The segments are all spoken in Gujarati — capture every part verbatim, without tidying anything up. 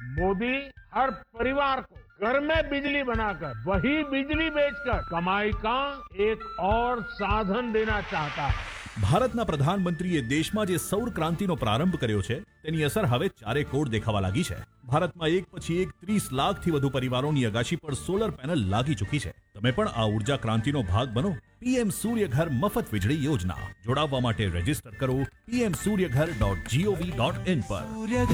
मोदी हर परिवार को घर में बिजली बनाकर वही बिजली बेचकर कमाई का एक और साधन देना चाहता है। ભારતના પ્રધાનમંત્રીએ દેશમાં જે સૌર ક્રાંતિનો પ્રારંભ કર્યો છે તેની અસર હવે ચારે કોર દેખાવા લાગી છે. ભારતમાં એક પછી એક ત્રીસ લાખથી વધુ પરિવારોની અગાશી પર સોલર પેનલ લાગી ચૂકી છે. તમે પણ આ ઉર્જા ક્રાંતિનો ભાગ બનો. પીએમ સૂર્યઘર મફત વીજળી યોજના જોડાવવા માટે રજીસ્ટર કરો PM Suryaghar dot GOV dot in પર.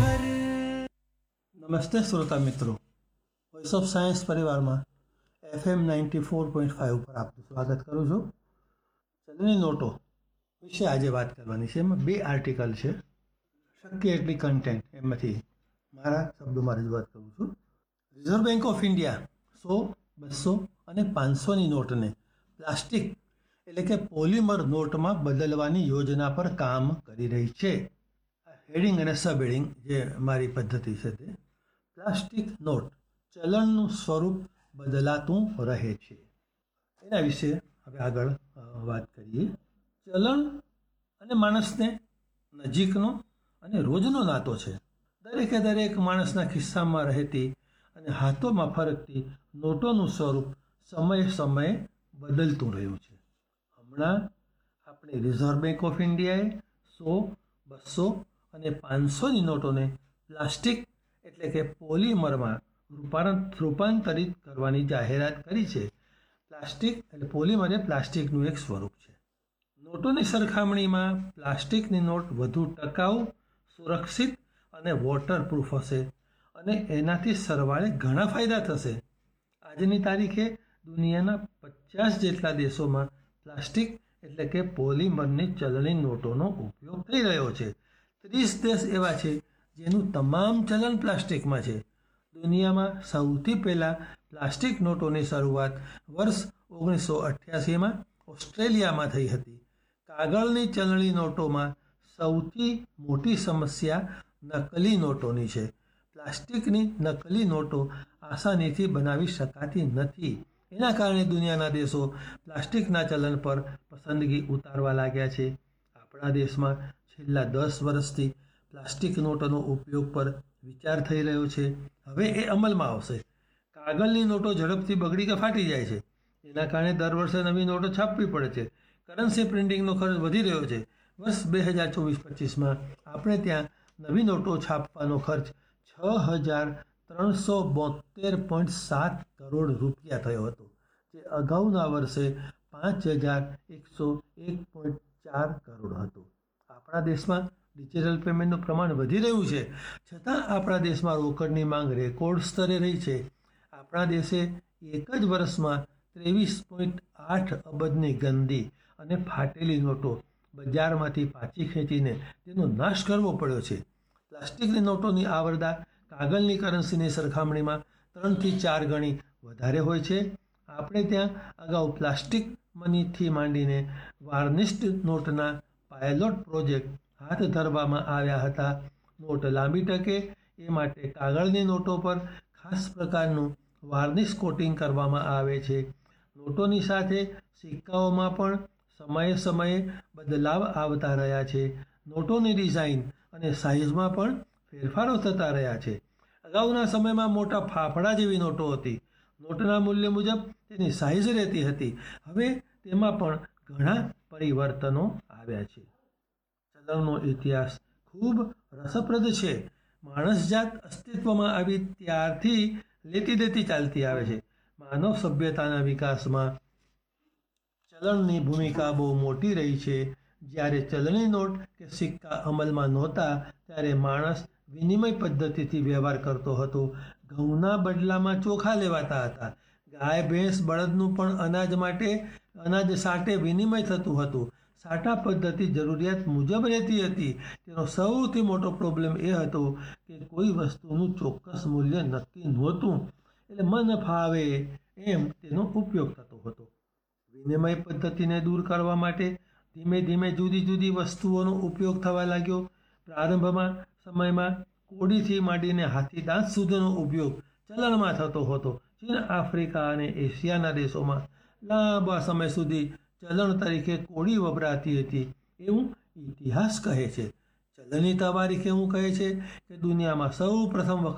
નમસ્તે શ્રોતા મિત્રો, વોઇસ ઓફ સાયન્સ પરિવારમાં FM ninety four point five પર આપનું સ્વાગત કરું છું. ચલણી નોટો વિશે આજે વાત કરવાની છે. એમાં બે આર્ટિકલ છે, શક્ય એટલી કન્ટેન્ટ એમાંથી મારા શબ્દોમાં રજૂઆત કરું છું. Reserve bank of India so બસો અને પાંચસોની નોટને પ્લાસ્ટિક એટલે કે પોલિમર નોટમાં બદલવાની યોજના પર કામ કરી રહી છે. હેડિંગ અને સબ હેડિંગ જે મારી પદ્ધતિ છે તે પ્લાસ્ટિક નોટ ચલણનું સ્વરૂપ બદલાતું રહે છે. એના વિશે હવે આગળ વાત કરીએ. ચલણ અને માણસને નજીકનો અને રોજનો નાતો છે. દરેકે દરેક માણસના ખિસ્સામાં રહેતી અને હાથોમાં ફરકતી નોટોનું સ્વરૂપ સમયે સમયે બદલતું રહ્યું છે. હમણાં આપણે રિઝર્વ બેંક ઓફ ઇન્ડિયાએ સો બસો અને પાંચસોની નોટોને પ્લાસ્ટિક એટલે કે પોલિમરમાં રૂપાંતરિત કરવાની જાહેરાત કરી છે. પ્લાસ્ટિક એટલે પોલિમર એ પ્લાસ્ટિકનું એક સ્વરૂપ છે. નોટોની સરખામણીમાં પ્લાસ્ટિકની નોટ વધુ ટકાઉ, સુરક્ષિત અને વોટરપ્રૂફ હશે અને એનાથી સરવાળે ઘણા ફાયદા થશે. આજની તારીખે દુનિયાના પચાસ જેટલા દેશોમાં પ્લાસ્ટિક એટલે કે પોલિમરની ચલણી નોટોનો ઉપયોગ થઈ રહ્યો છે. ત્રીસ દેશ એવા છે જેનું તમામ ચલણ પ્લાસ્ટિકમાં છે. દુનિયામાં સૌથી પહેલાં પ્લાસ્ટિક નોટોની શરૂઆત વર્ષ ઓગણીસો અઠ્યાસીમાં ઓસ્ટ્રેલિયામાં થઈ હતી. કાગળની ચલણી નોટોમાં સૌથી મોટી સમસ્યા નકલી નોટોની છે. પ્લાસ્ટિકની નકલી નોટો આસાનીથી બનાવી શકાતી નથી. એના કારણે દુનિયાના દેશો પ્લાસ્ટિકના ચલણ પર પસંદગી ઉતારવા લાગ્યા છે. આપણા દેશમાં છેલ્લા દસ વર્ષથી પ્લાસ્ટિક નોટોનો ઉપયોગ પર વિચાર થઈ રહ્યો છે. હવે એ અમલમાં આવશે. કાગળની નોટો ઝડપથી બગડી કે ફાટી જાય છે. એના કારણે દર વર્ષે નવી નોટો છાપવી પડે છે. કરન્સી પ્રિન્ટિંગનો ખર્ચ વધી રહ્યો છે. વર્ષ બે હજાર ચોવીસ પચીસમાં આપણે ત્યાં નવી નોટો છાપવાનો ખર્ચ છ હજાર ત્રણસો બોતેર પોઈન્ટ સાત કરોડ રૂપિયા થયો હતો, જે અગાઉના વર્ષે પાંચ હજાર એકસો એક પોઈન્ટ ચાર કરોડ હતો. આપણા દેશમાં ડિજિટલ પેમેન્ટનું પ્રમાણ વધી રહ્યું છે, છતાં આપણા દેશમાં રોકડની માંગ રેકોર્ડ સ્તરે રહી છે. આપણા દેશે એક જ વર્ષમાં ત્રેવીસ પોઈન્ટ આઠ અબજની ગંદી અને ફાટેલી નોટો બજારમાંથી પાછી ખેંચીને તેનો નાશ કરવો પડ્યો છે. પ્લાસ્ટિકની નોટોની આવરદા કાગળની કરન્સીની સરખામણીમાં ત્રણથી ચાર ગણી વધારે હોય છે. આપણે ત્યાં અગાઉ પ્લાસ્ટિક મનીથી માંડીને વાર્નિશ્ડ નોટના પાયલોટ પ્રોજેક્ટ હાથ ધરવામાં આવ્યા હતા. નોટ લાંબી ટકે એ માટે કાગળની નોટો પર ખાસ પ્રકારનું વાર્નિશ કોટિંગ કરવામાં આવે છે. નોટોની સાથે સિક્કાઓમાં પણ સમયે સમયે બદલાવ આવતા રહ્યા છે. નોટોની ડિઝાઇન અને સાઇઝમાં પણ ફેરફારો થતા રહ્યા છે. અગાઉના સમયમાં મોટા ફાફડા જેવી નોટો હતી. નોટના મૂલ્ય મુજબ તેની સાઇઝ રહેતી હતી. હવે તેમાં પણ ઘણા પરિવર્તનો આવ્યા છે. ચલણનો ઇતિહાસ ખૂબ રસપ્રદ છે. માણસજાત અસ્તિત્વમાં આવી ત્યારથી લેતી દેતી ચાલતી આવે છે. માનવ સભ્યતાના વિકાસમાં ચલણની ભૂમિકા બહુ મોટી રહી છે. જ્યારે ચલણી નોટ કે સિક્કા અમલમાં નહોતા ત્યારે માણસ વિનિમય પદ્ધતિથી વ્યવહાર કરતો હતો. ઘઉંના બદલામાં ચોખા લેવાતા હતા. ગાય ભેંસ બળદનું પણ અનાજ માટે અનાજ સાટે વિનિમય થતું હતું. સાટા પદ્ધતિ જરૂરિયાત મુજબ રહેતી હતી. તેનો સૌથી મોટો પ્રોબ્લેમ એ હતો કે કોઈ વસ્તુનું ચોક્કસ મૂલ્ય નક્કી નહોતું, એટલે મન ફાવે એમ તેનો ઉપયોગ થતો હતો. વિનિમય પદ્ધતિને દૂર કરવા માટે ધીમે ધીમે જુદી જુદી વસ્તુઓનો ઉપયોગ થવા લાગ્યો. પ્રારંભમાં સમયમાં કોડીથી માંડીને હાથી દાંત સુધીનો ઉપયોગ ચલણમાં થતો હતો. ચીન, આફ્રિકા અને એશિયાના દેશોમાં લાંબા સમય સુધી ચલણ તરીકે કોડી વપરાતી હતી એવું ઇતિહાસ કહે છે. ચલણી તારીખ એવું કહે છે કે દુનિયામાં સૌ પ્રથમ વખત